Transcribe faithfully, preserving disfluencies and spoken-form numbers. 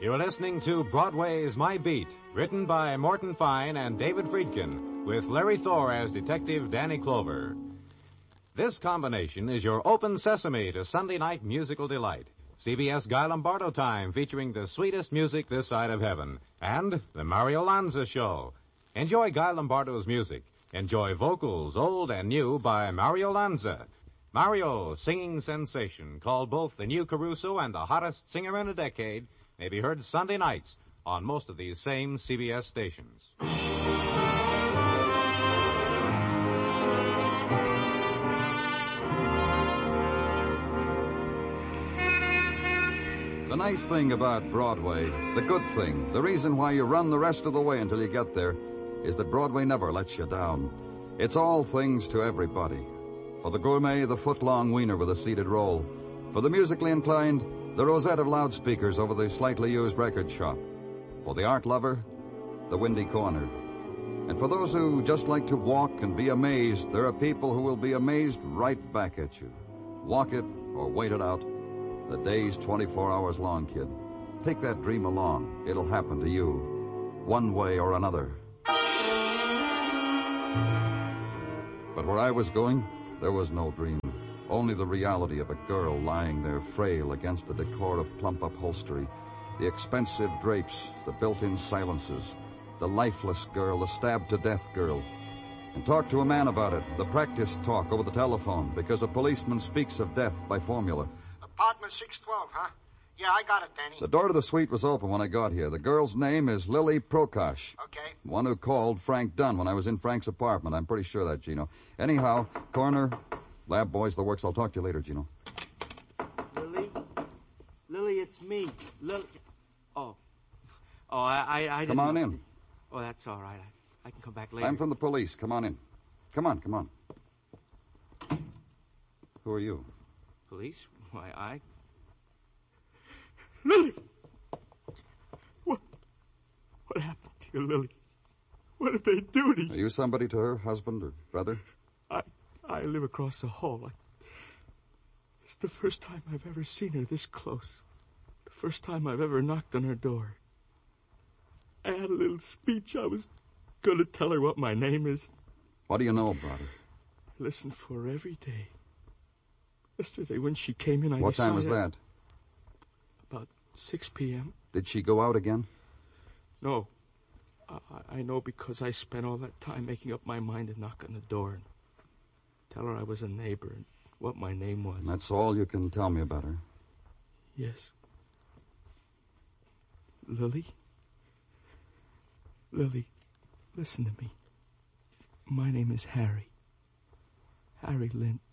You're listening to Broadway's My Beat, written by Morton Fine and David Friedkin, with Larry Thor as Detective Danny Clover. This combination is your open sesame to Sunday night musical delight. C B S Guy Lombardo time, featuring the sweetest music this side of heaven. And the Mario Lanza Show. Enjoy Guy Lombardo's music. Enjoy vocals, old and new, by Mario Lanza. Mario, singing sensation, called both the new Caruso and the hottest singer in a decade, may be heard Sunday nights on most of these same C B S stations. The nice thing about Broadway, the good thing, the reason why you run the rest of the way until you get there, is that Broadway never lets you down. It's all things to everybody. For the gourmet, the foot-long wiener with a seated roll. For the musically inclined, the rosette of loudspeakers over the slightly used record shop. For the art lover, the windy corner. And for those who just like to walk and be amazed, there are people who will be amazed right back at you. Walk it or wait it out. The day's twenty-four hours long, kid. Take that dream along. It'll happen to you, one way or another. But where I was going, there was no dream. Only the reality of a girl lying there frail against the decor of plump upholstery, the expensive drapes, the built-in silences, the lifeless girl, the stabbed-to-death girl. And talk to a man about it, the practice talk over the telephone, because a policeman speaks of death by formula. Apartment six twelve, huh? Yeah, I got it, Danny. The door to the suite was open when I got here. The girl's name is Lily Prokosh. Okay. One who called Frank Dunn when I was in Frank's apartment. I'm pretty sure of that, Gino. Anyhow, coroner, lab boys, the works. I'll talk to you later, Gino. Lily? Lily, it's me. Lily. Oh. Oh, I, I, I didn't... Come on know. in. Oh, that's all right. I, I can come back later. I'm from the police. Come on in. Come on, come on. Who are you? Police? Why, I... Lily! What... What happened to you, Lily? What did they do to you? Are you somebody to her, husband or brother? I... I live across the hall. I, it's the first time I've ever seen her this close. The first time I've ever knocked on her door. I had a little speech. I was going to tell her what my name is. What do you know about her? I listened for her every day. Yesterday when she came in, I What time was decided- that? About six p.m. Did she go out again? No. I, I know because I spent all that time making up my mind to knock on the door and tell her I was a neighbor and what my name was. And that's all you can tell me about her? Yes. Lily? Lily, listen to me. My name is Harry. Harry Lint.